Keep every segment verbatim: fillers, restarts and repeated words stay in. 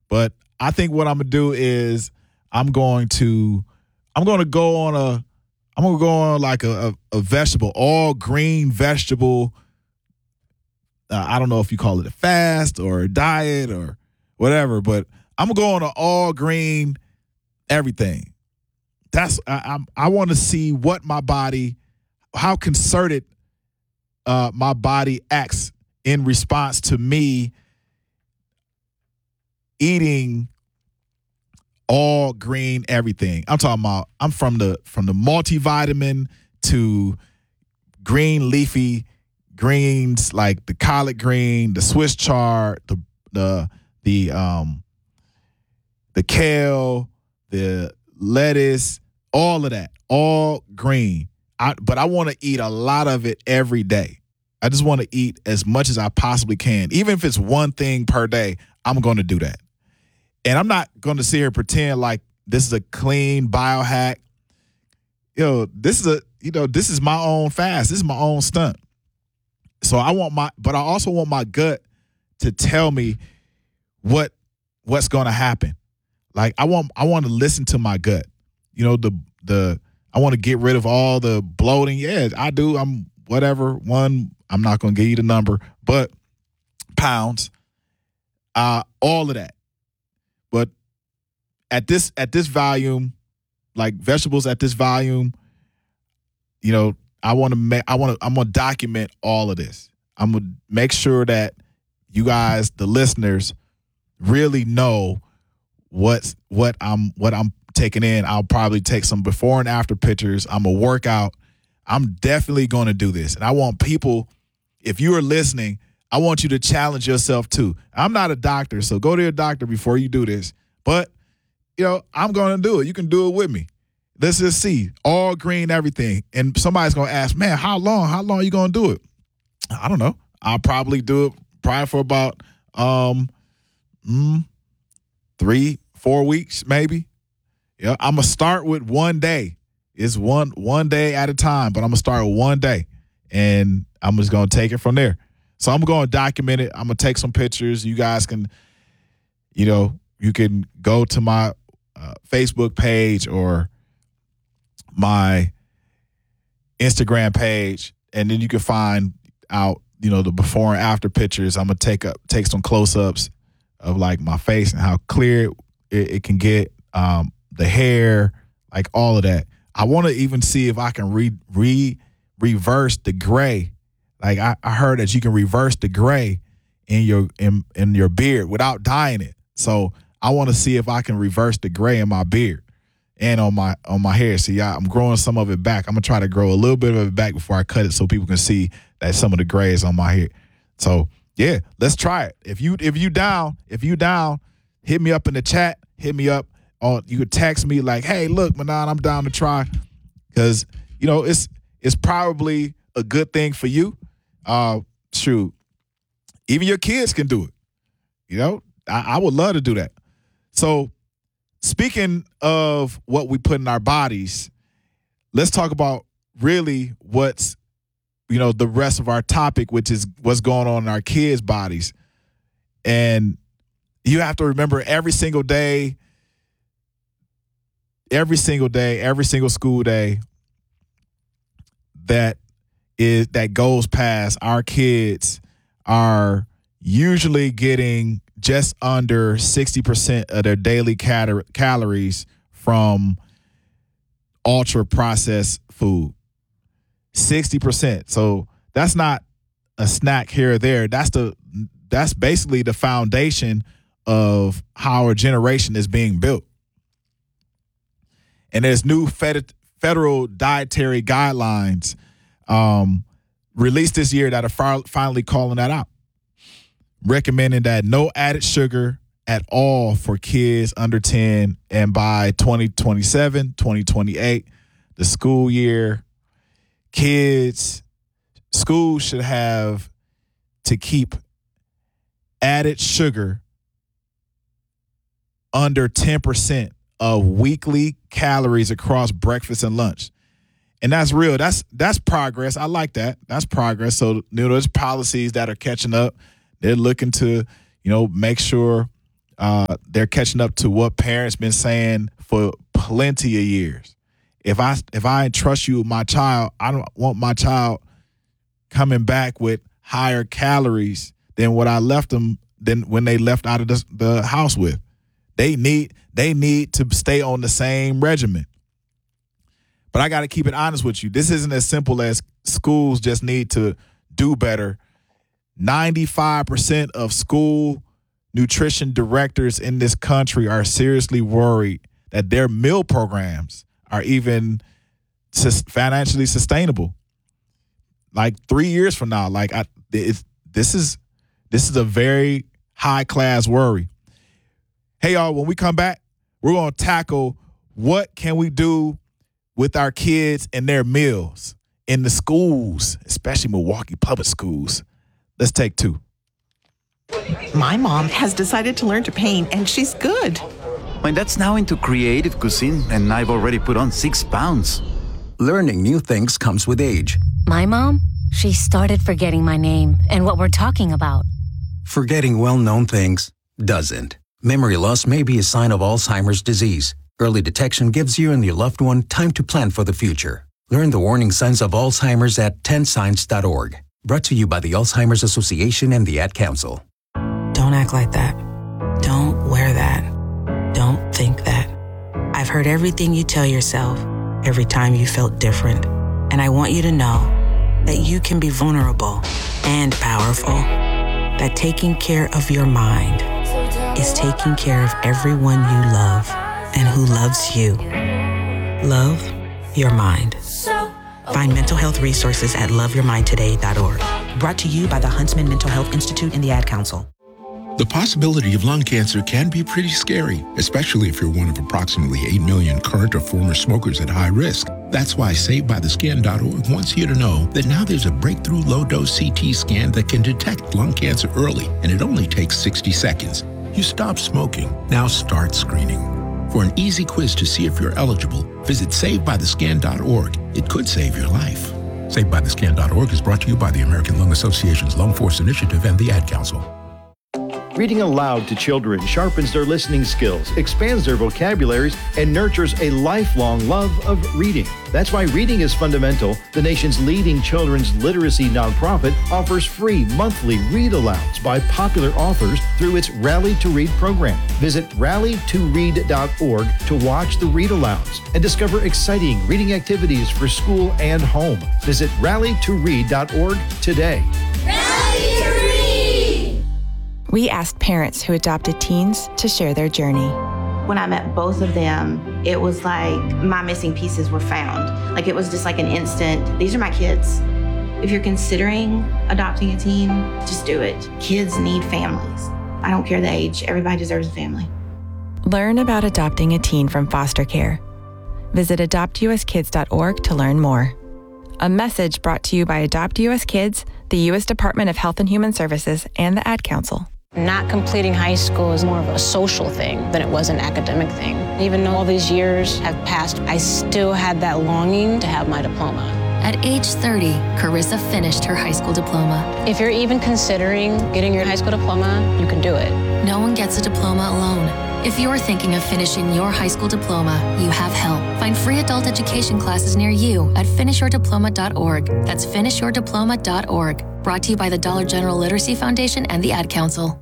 But I think what I'm gonna do is I'm going to I'm going to go on a I'm gonna go on like a, a, a vegetable, all green vegetable. Uh, I don't know if you call it a fast or a diet or whatever, but I'm gonna go on an all green everything. That's I I, I want to see what my body, how concerted uh, my body acts in response to me eating all green everything. I'm talking about I'm from the from the multivitamin to green leafy greens like the collard green, the Swiss chard, the the the um the kale, the lettuce, all of that, all green. I, but I want to eat a lot of it every day. I just want to eat as much as I possibly can. Even if it's one thing per day, I'm going to do that. And I'm not going to sit here and pretend like this is a clean biohack. Yo, this is a, you know, this is my own fast. This is my own stunt. So I want my, but I also want my gut to tell me what, what's going to happen. Like I want, I want to listen to my gut. You know, the, the, I want to get rid of all the bloating. Yeah, I do. I'm whatever. One, I'm not going to give you the number, but pounds, uh, all of that. But at this at this volume, like vegetables at this volume, you know, I want to make I want to I'm gonna document all of this. I'm gonna make sure that you guys, the listeners, really know what's what I'm what I'm taking in. I'll probably take some before and after pictures. I'm gonna work out. I'm definitely gonna do this, and I want people. If you are listening, I want you to challenge yourself too. I'm not a doctor, so go to your doctor before you do this. But, you know, I'm going to do it. You can do it with me. Let's just see. All green, everything. And somebody's going to ask, man, how long? How long are you going to do it? I don't know. I'll probably do it probably for about um, mm, three, four weeks maybe. Yeah, I'm going to start with one day. It's one one day at a time, but I'm going to start with one day. And I'm just going to take it from there. So I'm going to document it. I'm going to take some pictures. You guys can, you know, you can go to my uh, Facebook page or my Instagram page, and then you can find out, you know, the before and after pictures. I'm going to take up, take some close-ups of like my face and how clear it, it can get, um, the hair, like all of that. I want to even see if I can re, re reverse the gray. Like I, I heard that you can reverse the gray in your in, in your beard without dyeing it. So I want to see if I can reverse the gray in my beard and on my on my hair. See, I, I'm growing some of it back. I'm gonna try to grow a little bit of it back before I cut it, so people can see that some of the gray is on my hair. So yeah, let's try it. If you if you down, if you down, hit me up in the chat. Hit me up on. You could text me like, hey, look, Manan, I'm down to try, because you know it's it's probably a good thing for you. Uh, shoot, even your kids can do it. You know, I, I would love to do that. So, speaking of what we put in our bodies, let's talk about really what's, you know, the rest of our topic, which is what's going on in our kids' bodies. And you have to remember every single day, every single day, every single school day that is that goes past, our kids are usually getting just under sixty percent of their daily cal- calories from ultra processed food. sixty percent. So that's not a snack here or there. That's the that's basically the foundation of how our generation is being built. And there's new fed- federal dietary guidelines Um, released this year that are fi- finally calling that out, recommending that no added sugar at all for kids under ten, and by twenty twenty-seven, twenty twenty-eight, the school year, kids, schools should have to keep added sugar under ten percent of weekly calories across breakfast and lunch. And that's real. That's that's progress. I like that. That's progress. So, you know, there's policies that are catching up. They're looking to, you know, make sure Uh, they're catching up to what parents been saying for plenty of years. If I if I entrust you with my child, I don't want my child coming back with higher calories than what I left them than when they left out of the, the house with. They need they need to stay on the same regimen. But I got to keep it honest with you. This isn't as simple as schools just need to do better. ninety-five percent of school nutrition directors in this country are seriously worried that their meal programs are even financially sustainable. Like three years from now, like I, it's, this is this is a very high class worry. Hey y'all, when we come back, we're gonna tackle what can we do with our kids and their meals in the schools, especially Milwaukee public schools. Let's take two. My mom has decided to learn to paint, and she's good. My dad's now into creative cuisine, and I've already put on six pounds. Learning new things comes with age. My mom, she started forgetting my name and what we're talking about. Forgetting well-known things doesn't. Memory loss may be a sign of Alzheimer's disease. Early detection gives you and your loved one time to plan for the future. Learn the warning signs of Alzheimer's at ten signs dot org. Brought to you by the Alzheimer's Association and the Ad Council. Don't act like that. Don't wear that. Don't think that. I've heard everything you tell yourself every time you felt different. And I want you to know that you can be vulnerable and powerful. That taking care of your mind is taking care of everyone you love and who loves you. Love your mind. Find mental health resources at love your mind today dot org. Brought to you by the Huntsman Mental Health Institute and the Ad Council. The possibility of lung cancer can be pretty scary, especially if you're one of approximately eight million current or former smokers at high risk. That's why Saved by the Scan dot org wants you to know that now there's a breakthrough low-dose C T scan that can detect lung cancer early, and it only takes sixty seconds. You stop smoking, now start screening. For an easy quiz to see if you're eligible, visit Saved by the Scan dot org. It could save your life. Saved by the Scan dot org is brought to you by the American Lung Association's Lung Force Initiative and the Ad Council. Reading aloud to children sharpens their listening skills, expands their vocabularies, and nurtures a lifelong love of reading. That's why Reading is Fundamental, the nation's leading children's literacy nonprofit, offers free monthly read-alouds by popular authors through its Rally to Read program. Visit rally to read dot org to watch the read-alouds and discover exciting reading activities for school and home. Visit rally to read dot org today. Rally to Read! We asked parents who adopted teens to share their journey. When I met both of them, it was like my missing pieces were found. Like it was just like an instant, these are my kids. If you're considering adopting a teen, just do it. Kids need families. I don't care the age, everybody deserves a family. Learn about adopting a teen from foster care. Visit adopt u s kids dot org to learn more. A message brought to you by Adopt U S Kids, the U S Department of Health and Human Services, and the Ad Council. Not completing high school is more of a social thing than it was an academic thing. Even though all these years have passed, I still had that longing to have my diploma. At age thirty, Carissa finished her high school diploma. If you're even considering getting your high school diploma, you can do it. No one gets a diploma alone. If you're thinking of finishing your high school diploma, you have help. Find free adult education classes near you at finish your diploma dot org. That's finish your diploma dot org. Brought to you by the Dollar General Literacy Foundation and the Ad Council.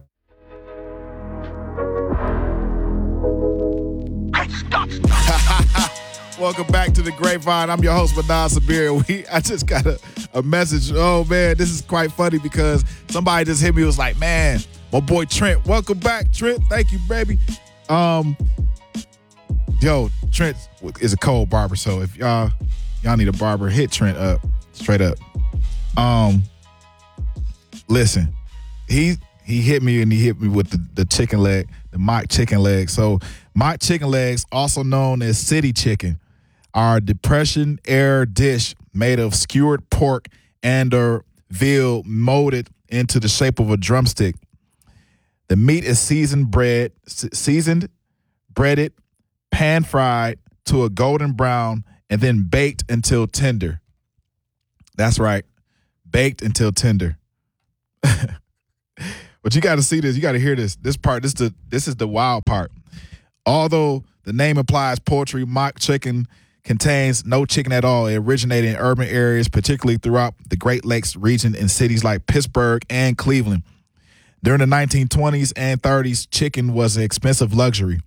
Welcome back to the Grapevine. I'm your host, Manan Sabir. We, I just got a, a message. Oh, man, this is quite funny because somebody just hit me. Was like, man, my boy Trent. Welcome back, Trent. Thank you, baby. Um, yo, Trent is a cold barber, so if y'all y'all need a barber, hit Trent up, straight up. Um, listen, he he hit me and he hit me with the, the chicken leg, the mock chicken leg. So mock chicken legs, also known as city chicken, are a depression era dish made of skewered pork and or veal molded into the shape of a drumstick. The meat is seasoned bread, seasoned, breaded, pan-fried to a golden brown, and then baked until tender. That's right, baked until tender. But you got to see this. You got to hear this. This part, this is the this is the wild part. Although the name implies poultry, mock chicken contains no chicken at all. It originated in urban areas, particularly throughout the Great Lakes region in cities like Pittsburgh and Cleveland. During the nineteen twenties and thirties, chicken was an expensive luxury.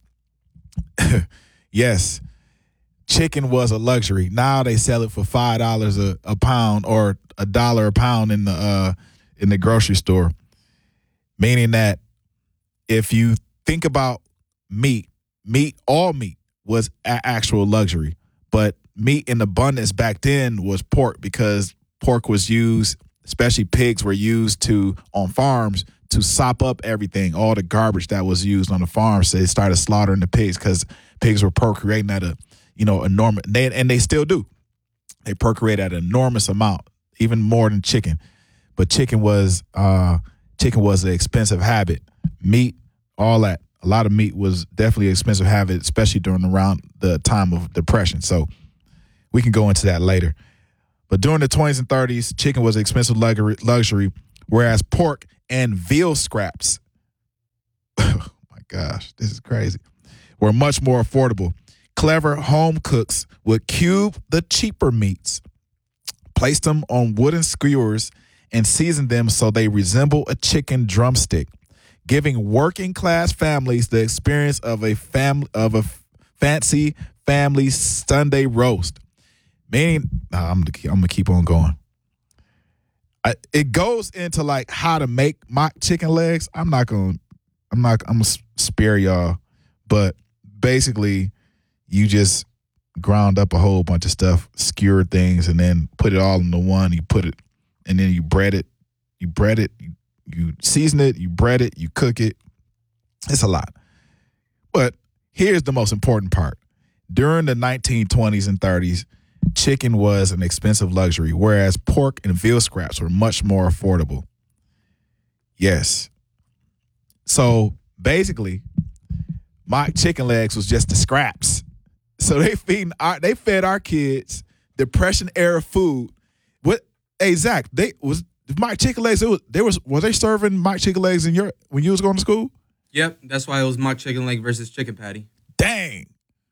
Yes, chicken was a luxury. Now they sell it for five dollars a, a pound or a dollar a pound in the uh, in the grocery store. Meaning that if you think about meat, meat, all meat was a- actual luxury. But meat in abundance back then was pork, because pork was used, especially pigs were used to on farms to sop up everything, all the garbage that was used on the farm. So they started slaughtering the pigs because pigs were procreating at a, you know, enormous, they, and they still do. They procreate at an enormous amount, even more than chicken. But chicken was uh, chicken was an expensive habit. Meat, all that. A lot of meat was definitely an expensive habit, especially during around the time of Depression. So we can go into that later. But during the twenties and thirties, chicken was an expensive luxury, whereas pork and veal scraps, oh my gosh, this is crazy, were much more affordable. Clever home cooks would cube the cheaper meats, place them on wooden skewers, and season them so they resemble a chicken drumstick, giving working class families the experience of a fam- of a fancy family Sunday roast. Meaning, nah, I'm gonna, I'm gonna keep on going. I, it goes into like how to make mock chicken legs. I'm not gonna, I'm not, I'm gonna spare y'all, but basically, you just ground up a whole bunch of stuff, skewered things, and then put it all into one. You put it, and then you bread it. You bread it. You, you season it. You bread it. You cook it. It's a lot. But here's the most important part. During the nineteen twenties and thirties, chicken was an expensive luxury, whereas pork and veal scraps were much more affordable. Yes. So basically, mock chicken legs was just the scraps. So they feeding our, they fed our kids Depression era food. What? Hey Zach, they was mock chicken legs. It was they was were they serving mock chicken legs in your when you was going to school? Yep, that's why it was mock chicken leg versus chicken patty. Dang.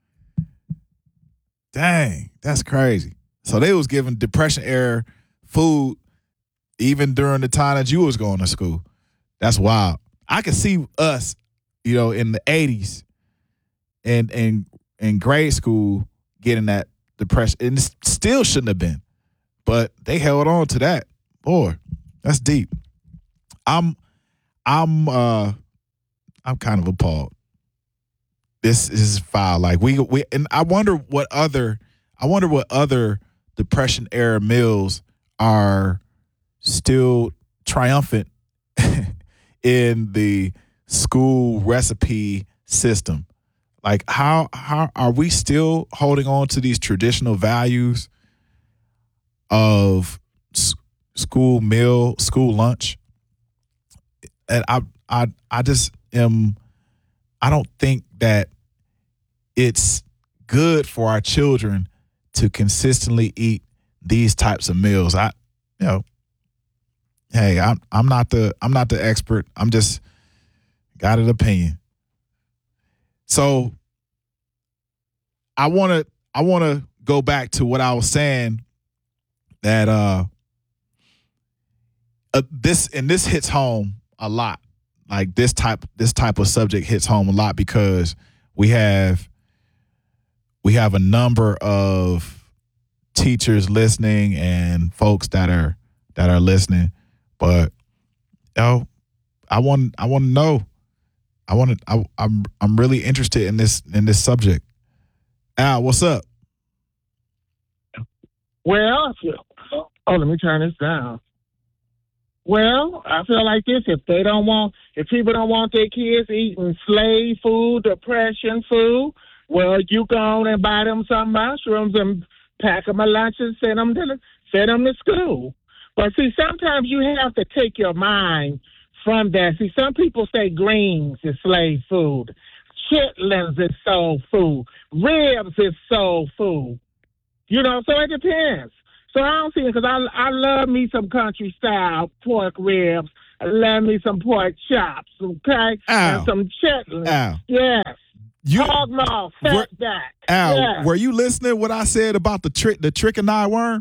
Dang, that's crazy. So they was giving Depression era food even during the time that you was going to school. That's wild. I could see us, you know, in the eighties and and in grade school getting that Depression, and it still shouldn't have been, but they held on to that. Boy, that's deep. I'm, I'm, uh, I'm kind of appalled. This is foul. Like we, we, and I wonder what other, I wonder what other Depression era meals are still triumphant in the school recipe system. Like how how are we still holding on to these traditional values of s- school meal, school lunch? And I I I just am I don't think that it's good for our children to consistently eat these types of meals. I you know hey, I'm I'm not the I'm not the expert. I'm just got an opinion. So I want to I want to go back to what I was saying that uh, uh this and this hits home a lot. Like this type this type of subject hits home a lot because we have we have a number of teachers listening and folks that are that are listening. But you know, I want I want to know. I want to. I, I'm. I'm really interested in this. In this subject. Al, what's up? Well, oh, let me turn this down. Well, I feel like this: if they don't want, if people don't want their kids eating slave food, Depression food, well, you go on and buy them some mushrooms and pack them a lunch and send them to send them to school. But see, sometimes you have to take your mind from that. See, some people say greens is slave food. Chitlins is soul food. Ribs is soul food. You know, so it depends. So I don't see it because I, I love me some country style pork ribs, love me some pork chops, okay? Al. And some chitlins. Al. Yes. You, Hog maw, fat back. Al, yes. were you listening what I said about the trick, the trichini worm?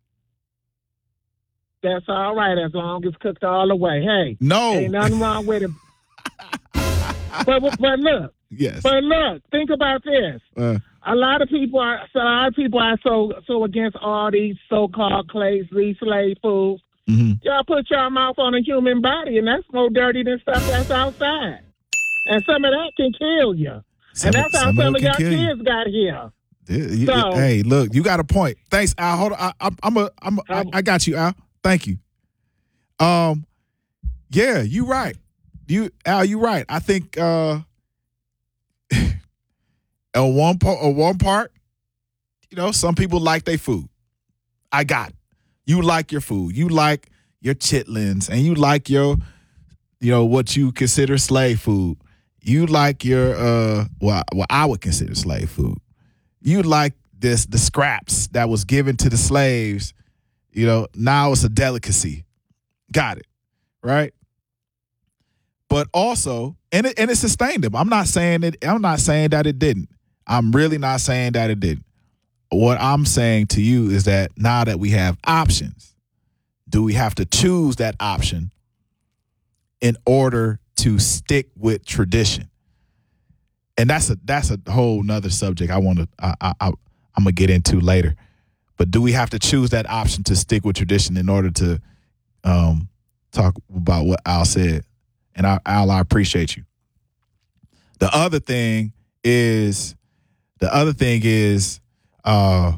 That's all right as long as it's cooked all the way. Hey, no, ain't nothing wrong with it. but, but but look, yes. But look, think about this. Uh, a lot of people are so a lot of people are so so against all these so-called clays, these slave foods. Mm-hmm. Y'all put your mouth on a human body, and that's more dirty than stuff that's outside. And some of that can kill you. Some, and that's how some, some of your kids you. got here. You, so, hey, look, you got a point. Thanks, Al. Hold on, I, I'm, I'm a, I'm, a, I, I got you, Al. Thank you. Um, yeah, you right. You, Al, you right. I think uh, on one part, on one part, you know, some people like their food. I got it. You like your food. You like your chitlins, and you like your, you know, what you consider slave food. You like your, uh, well, what I would consider slave food. You like this, the scraps that was given to the slaves. You know, now it's a delicacy. Got it, right? But also, and it and it sustained them. I'm not saying it. I'm not saying that it didn't. I'm really not saying that it didn't. What I'm saying to you is that now that we have options, do we have to choose that option in order to stick with tradition? And that's a that's a whole nother subject I want to I, I, I, I'm gonna get into later. But do we have to choose that option to stick with tradition in order to um, talk about what Al said? And I, Al, I appreciate you. The other thing is the other thing is uh,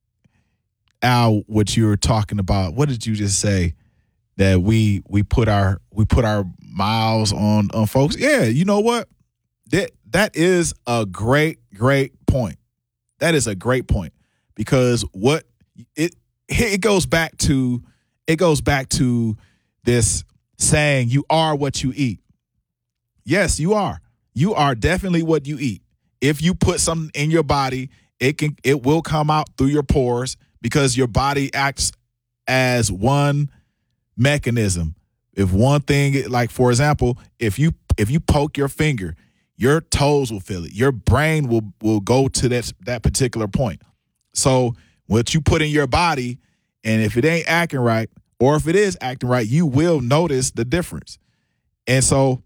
Al, what you were talking about. What did you just say? That we we put our we put our miles on on folks. Yeah, you know what? That that is a great great point. That is a great point because what it it goes back to it goes back to this saying, you are what you eat. Yes, you are. You are definitely what you eat. If you put something in your body, it can it will come out through your pores because your body acts as one mechanism. If one thing, like for example, if you if you poke your finger, your toes will feel it. Your brain will will go to that that particular point. So what you put in your body, and if it ain't acting right, or if it is acting right, you will notice the difference. And so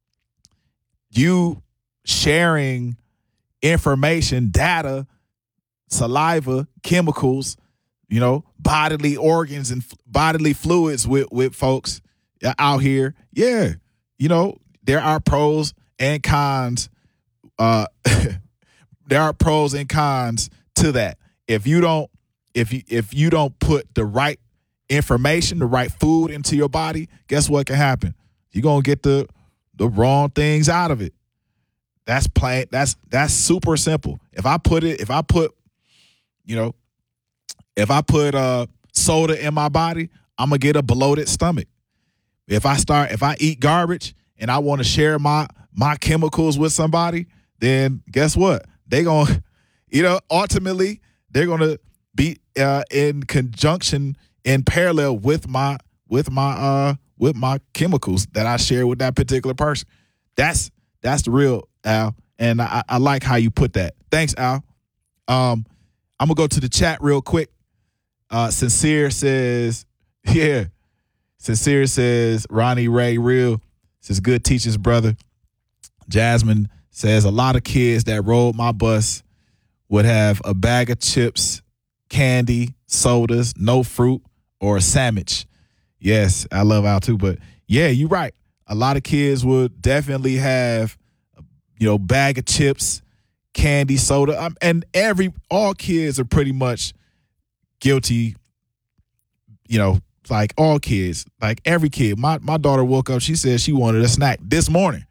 you sharing information, data, saliva, chemicals, you know, bodily organs and f- bodily fluids with, with folks out here. Yeah. You know, there are pros and cons. Uh, there are pros and cons to that. If you don't, if you, if you don't put the right information, the right food into your body, guess what can happen? You're going to get the, the wrong things out of it. That's plain. That's, that's super simple. If I put it, if I put, you know, if I put uh, soda in my body, I'm going to get a bloated stomach. If I start, if I eat garbage and I want to share my, my chemicals with somebody, then guess what? They going to, you know, ultimately they're going to be uh, in conjunction, in parallel with my, with my, uh, with my chemicals that I share with that particular person. That's, that's the real, Al. And I, I like how you put that. Thanks, Al. Um, I'm going to go to the chat real quick. Uh, Sincere says, yeah. Sincere says, Ronnie Ray Real says, good teachers, brother. Jasmine says, a lot of kids that rode my bus would have a bag of chips, candy, sodas, no fruit, or a sandwich. Yes, I love Al too. But yeah, you're right. A lot of kids would definitely have, you know, bag of chips, candy, soda. Um, and every, all kids are pretty much guilty, you know, like all kids, like every kid. My my daughter woke up, she said she wanted a snack this morning.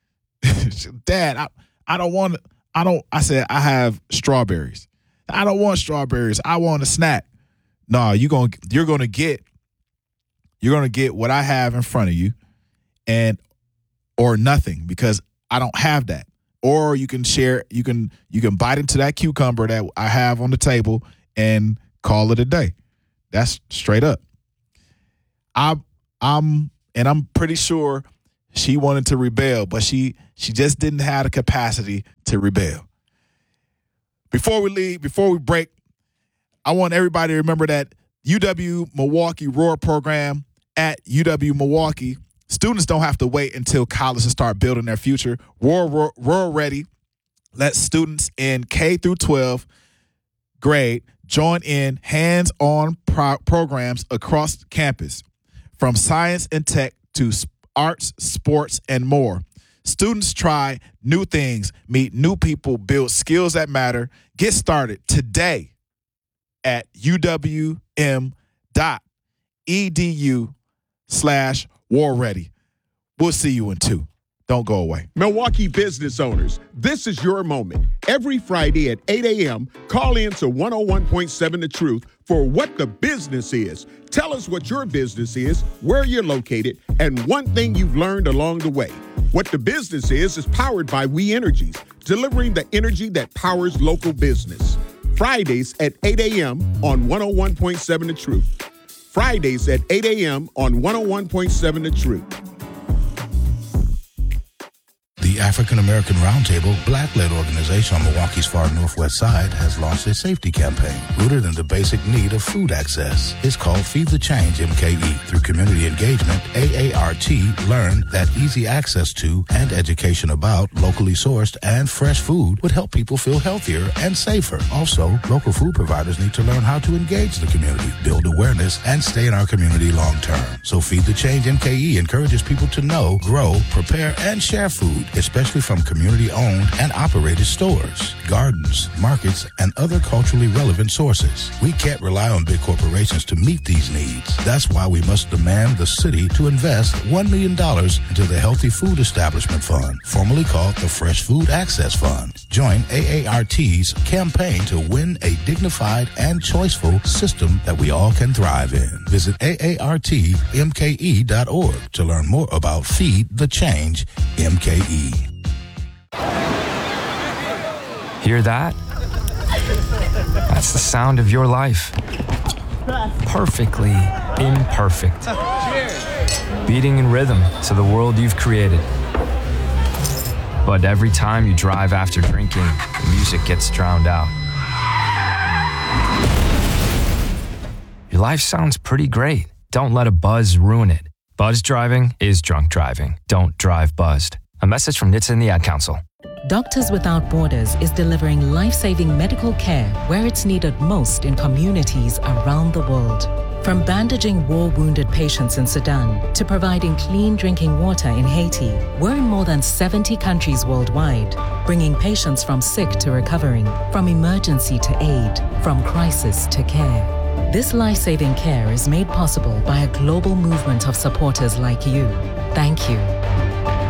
Dad, I, I don't want, I don't, I said, I have strawberries. I don't want strawberries. I want a snack. No, you're going to, you're going to get, you're going to get what I have in front of you and, or nothing, because I don't have that. Or you can share, you can, you can bite into that cucumber that I have on the table and call it a day. That's straight up. I, I'm and I'm pretty sure she wanted to rebel, but she she just didn't have the capacity to rebel. Before we leave, before we break, I want everybody to remember that U W Milwaukee Roar program at U W Milwaukee. Students don't have to wait until college to start building their future. Roar, Roar, Roar Ready lets students in K through twelve grade join in hands-on pro- programs across campus, from science and tech to arts, sports, and more. Students try new things, meet new people, build skills that matter. Get started today at uwm.edu slash war ready. We'll see you in two. Don't go away. Milwaukee business owners, this is your moment. Every Friday at eight a.m., call in to one oh one point seven The Truth for What the Business Is. Tell us what your business is, where you're located, and one thing you've learned along the way. What the Business Is is powered by We Energies, delivering the energy that powers local business. Fridays at eight a.m. on one oh one point seven The Truth. Fridays at eight a.m. on one oh one point seven The Truth. The African American Roundtable, black-led organization on Milwaukee's far northwest side, has launched a safety campaign rooted in the basic need of food access. It's called Feed the Change M K E. Through community engagement, A A R T learned that easy access to and education about locally sourced and fresh food would help people feel healthier and safer. Also, local food providers need to learn how to engage the community, build awareness, and stay in our community long-term. So Feed the Change M K E encourages people to know, grow, prepare, and share food, especially from community-owned and operated stores, gardens, markets, and other culturally relevant sources. We can't rely on big corporations to meet these needs. That's why we must demand the city to invest one million dollars into the Healthy Food Establishment Fund, formerly called the Fresh Food Access Fund. Join A A R T's campaign to win a dignified and choiceful system that we all can thrive in. Visit A A R T M K E dot org to learn more about Feed the Change M K E. Hear that? That's the sound of your life. Perfectly imperfect. Beating in rhythm to the world you've created. But every time you drive after drinking, the music gets drowned out. Your life sounds pretty great. Don't let a buzz ruin it. Buzz driving is drunk driving. Don't drive buzzed. A message from N H T S A and the Ad Council. Doctors Without Borders is delivering life-saving medical care where it's needed most in communities around the world. From bandaging war-wounded patients in Sudan to providing clean drinking water in Haiti, we're in more than seventy countries worldwide, bringing patients from sick to recovering, from emergency to aid, from crisis to care. This life-saving care is made possible by a global movement of supporters like you. Thank you.